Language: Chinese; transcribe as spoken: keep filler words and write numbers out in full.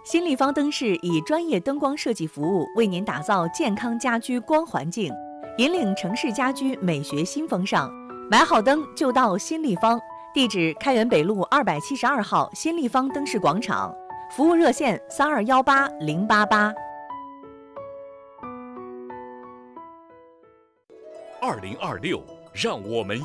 新立方灯饰以专业灯光设计服务，为您打造健康家居光环境，引领城市家居美学新风尚。买好灯就到新立方，地址开元北路二百七十二号新立方灯饰广场，服务热线三二幺八零八八。 二零二六，让我们